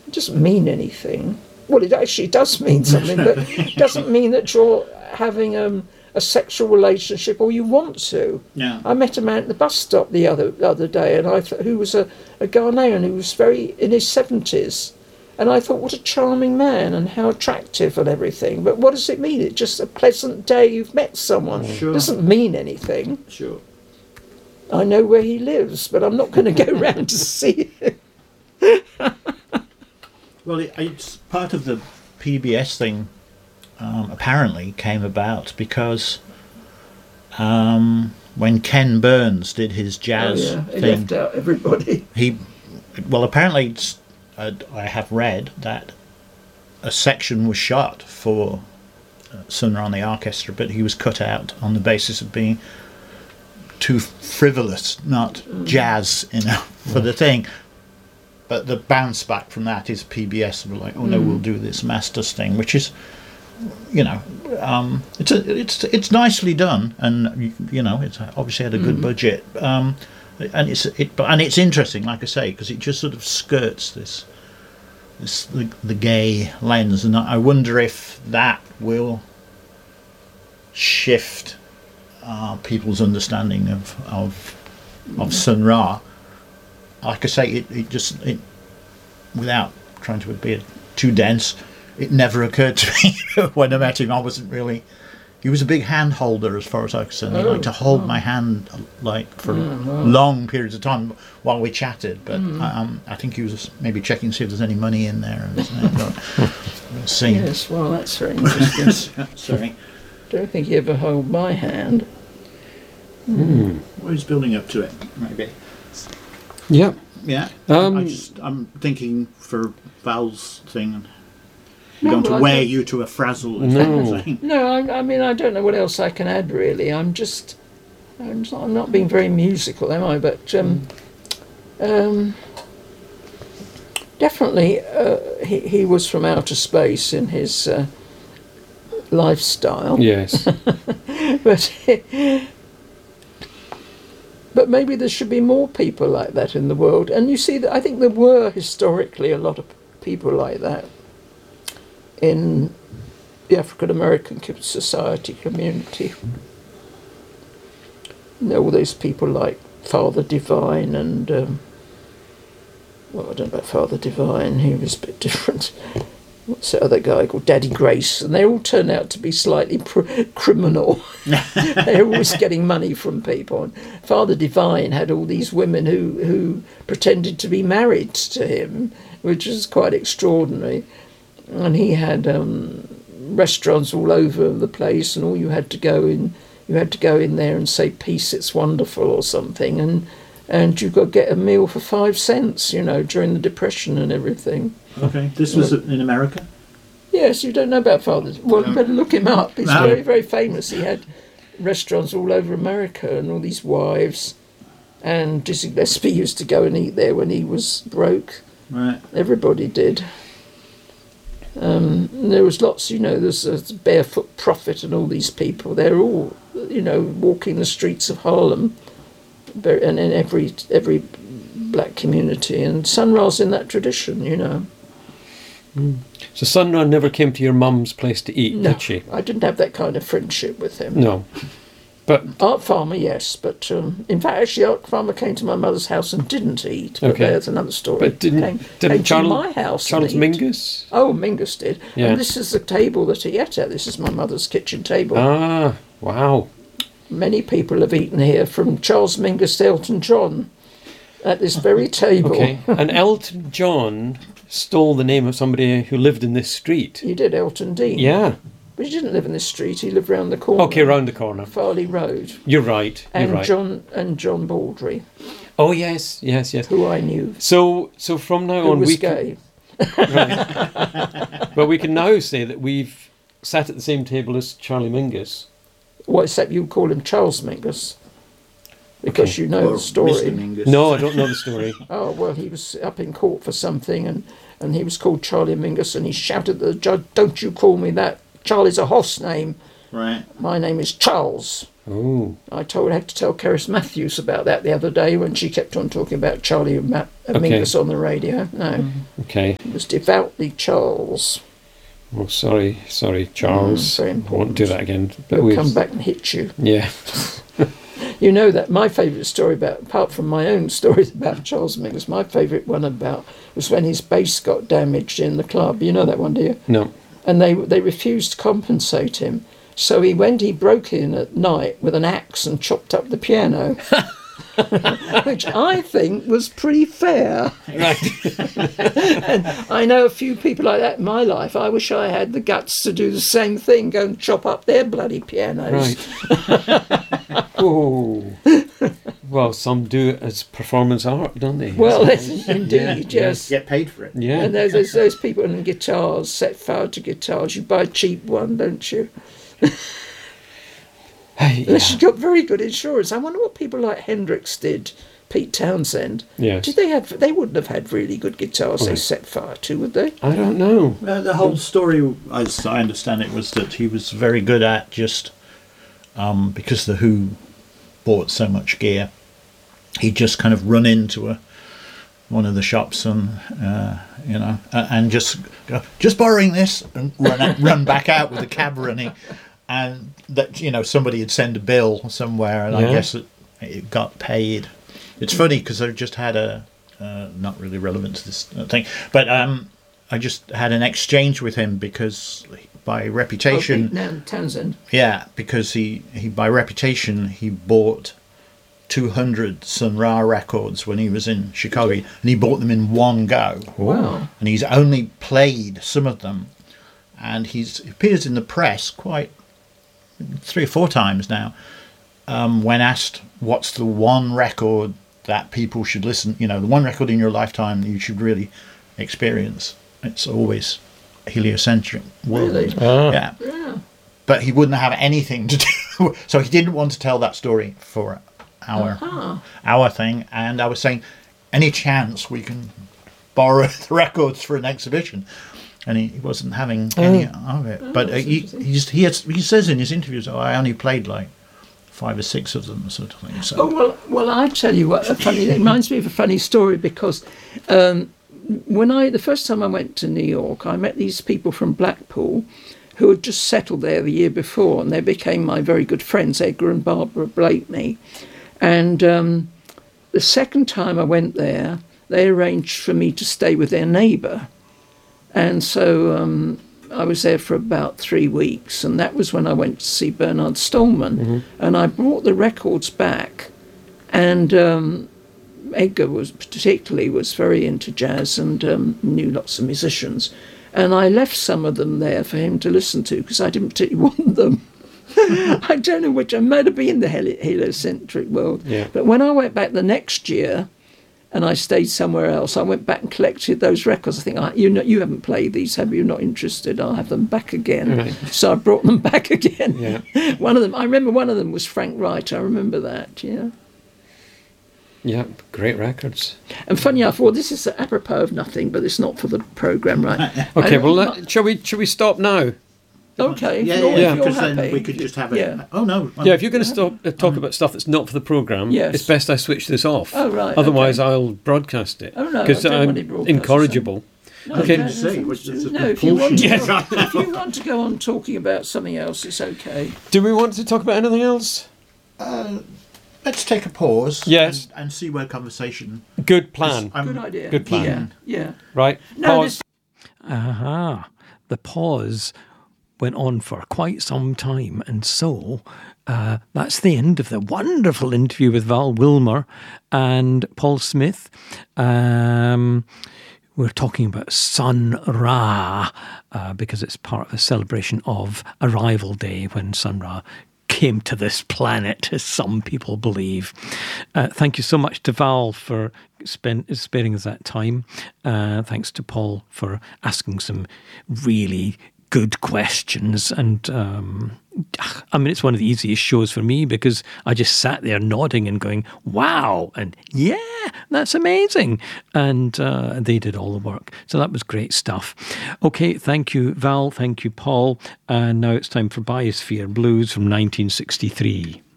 It doesn't mean anything. Well, it actually does mean something, but it doesn't mean that you're having a sexual relationship or you want to. Yeah. I met a man at the bus stop the other day, and who was a Ghanaian who was very in his 70s, and I thought, what a charming man and how attractive and everything. But what does it mean? It's just a pleasant day. You've met someone. Sure. It doesn't mean anything. Sure. I know where he lives, but I'm not going to go round to see him. Well, it's part of the PBS thing. Apparently came about because when Ken Burns did his jazz He thing, left out everybody. Apparently I have read that a section was shot for Sun Ra and the orchestra, but he was cut out on the basis of being too frivolous, not jazz enough for the thing. But the bounce back from that is PBS were like, oh no, we'll do this Masters thing, which is, it's nicely done, and it's obviously had a good budget, and it's interesting, like I say, because it just sort of skirts the gay lens, and I wonder if that will shift people's understanding of Sun Ra. Like I say, it without trying to be too dense, it never occurred to me when I met him. I wasn't really. He was a big hand holder, as far as I was concerned. He liked to hold my hand for long periods of time while we chatted. But I think he was maybe checking to see if there's any money in there. And we'll see. Yes, well, that's very interesting. Sorry. Don't think he ever held my hand. Well, he's building up to it, maybe. Yeah. Yeah. I'm thinking for Val's thing. We don't wear you to a frazzle. No, I mean, I don't know what else I can add, really. I'm not being very musical, am I? But definitely he was from outer space in his lifestyle. Yes. But maybe there should be more people like that in the world. And you see, that I think there were historically a lot of people like that in the African American society community. All those people like Father Divine and I don't know about Father Divine. He was a bit different. What's that other guy called Daddy Grace? And they all turn out to be slightly criminal. They're always getting money from people. And Father Divine had all these women who pretended to be married to him, which is quite extraordinary. And he had restaurants all over the place, and all you had to go in there and say "Peace, it's wonderful" or something, and you could get a meal for 5 cents, during the Depression and everything. Okay, this was in America? Yes, you don't know about Father. Well, you better look him up. He's very, very famous. He had restaurants all over America and all these wives. And Dizzy Gillespie used to go and eat there when he was broke. Right. Everybody did. There was lots, there's a Barefoot Prophet and all these people. They're all, walking the streets of Harlem and in every black community. And Sun Ra's in that tradition, So Sun Ra never came to your mum's place to eat, did she? I didn't have that kind of friendship with him. No. But Art Farmer, yes, but in fact, actually, Art Farmer came to my mother's house and didn't eat. But there's another story. But didn't to my house? Charles Mingus? Oh, Mingus did. Yeah. And this is the table that he ate at. This is my mother's kitchen table. Ah, wow. Many people have eaten here, from Charles Mingus to Elton John, at this very table. Okay. And Elton John stole the name of somebody who lived in this street. He did, Elton Dean. Yeah. But he didn't live in this street. He lived round the corner. Okay, round the corner. Farley Road. You're right. John Baldry. Oh yes. Who I knew. So from now on, was gay. Right. But we can now say that we've sat at the same table as Charlie Mingus. Well, except you call him Charles Mingus. Because you know the story. Mr. Mingus. No, I don't know the story. Oh, well, he was up in court for something, and he was called Charlie Mingus, and he shouted at the judge, "Don't you call me that. Charlie's a horse name. Right. My name is Charles." Oh, I had to tell Keris Matthews about that the other day when she kept on talking about Charlie and Mingus on the radio. No, okay. it was devoutly Charles. Well, sorry, Charles. Very I won't important. do that again. But We'll come back and hit you. Yeah. You know that my favourite story apart from my own stories about Charles Mingus, my favourite one was when his bass got damaged in the club. You know that one, do you? No. And they refused to compensate him. So he broke in at night with an axe and chopped up the piano, which I think was pretty fair. Right. And I know a few people like that in my life. I wish I had the guts to do the same thing, go and chop up their bloody pianos. Right. Oh. Well, some do it as performance art, don't they? Well, indeed, yes. Get paid for it. Yeah. And there's those people in guitars, set fire to guitars. You buy a cheap one, don't you? Unless you've got very good insurance. I wonder what people like Hendrix did, Pete Townsend. Yes. They wouldn't have had really good guitars they Right. set fire to, would they? I don't know. The whole story, as I understand it, was that he was very good at just because the Who bought so much gear, he'd just kind of run into one of the shops and and just go, just borrowing this, and run back out with the cab running, and that somebody had sent a bill somewhere, and I guess it got paid. It's funny because I just had not really relevant to this thing, but I just had an exchange with him because by reputation, Pete Townsend. yeah, because he by reputation he bought 200 Sun Ra records when he was in Chicago, and he bought them in one go. Wow. And he's only played some of them, and he appears in the press quite 3 or 4 times now, when asked what's the one record that people should listen, the one record in your lifetime that you should really experience. It's always Heliocentric World. Really? Yeah. Yeah. But he wouldn't have anything to do, so he didn't want to tell that story for our thing. And I was saying, any chance we can borrow the records for an exhibition? And he wasn't having any of it. But he says in his interviews, I only played like 5 or 6 of them, sort of thing. So. Oh, well, I tell you what, it reminds me of a funny story because the first time I went to New York, I met these people from Blackpool who had just settled there the year before, and they became my very good friends, Edgar and Barbara Blakeney. And the second time I went there, they arranged for me to stay with their neighbour. And so I was there for about 3 weeks, and that was when I went to see Bernard Stallman. Mm-hmm. And I brought the records back, and Edgar was very into jazz and knew lots of musicians. And I left some of them there for him to listen to because I didn't particularly want them. I don't know which. I might have been the Heliocentric World. Yeah. But when I went back the next year and I stayed somewhere else, I went back and collected those records. I think, you haven't played these, have you? Not interested? I'll have them back again. Right. So I brought them back again. Yeah. I remember one of them was Frank Wright. I remember that, yeah. Yeah, great records. And funny enough, this is apropos of nothing, but it's not for the programme, right? Okay, shall we stop now? Okay. Yeah, if you're because then happy. we could just have it. Yeah. Oh, no. Yeah, if you're going to talk about stuff that's not for the programme, Yes. it's best I switch this off. Oh, right, Otherwise, okay. I'll broadcast it. Oh, no, because I don't I'm want it broadcast, incorrigible. No, Okay. no, if you want to go on talking about something else, it's okay. Do we want to talk about anything else? Let's take a pause. Yes. And see where conversation. Good plan. Good idea. Good plan. Yeah. Right. No, Pause. Aha. The pause went on for quite some time, and so that's the end of the wonderful interview with Val Wilmer and Paul Smith. We're talking about Sun Ra because it's part of a celebration of Arrival Day when Sun Ra came to this planet, as some people believe. Thank you so much to Val for sparing us that time. Thanks to Paul for asking some really good questions. And it's one of the easiest shows for me because I just sat there nodding and going, wow, and yeah, that's amazing. And they did all the work. So that was great stuff. Okay, thank you, Val. Thank you, Paul. And now it's time for Biosphere Blues from 1963.